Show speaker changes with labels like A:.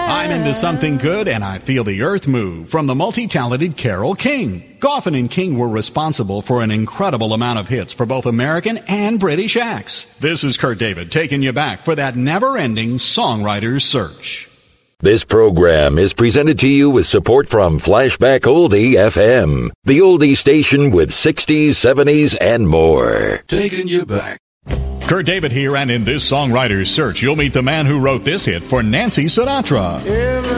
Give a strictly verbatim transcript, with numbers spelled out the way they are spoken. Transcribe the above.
A: I'm into something good and I feel the earth move from the multi-talented Carole King. Goffin and King were responsible for an incredible amount of hits for both American and British acts. This is Kurt David taking you back for that never-ending songwriter's search.
B: This program is presented to you with support from Flashback Oldie F M, the oldie station with sixties, seventies, and more.
C: Taking you back.
A: Kurt David here, and in this songwriter's search, you'll meet the man who wrote this hit for Nancy Sinatra.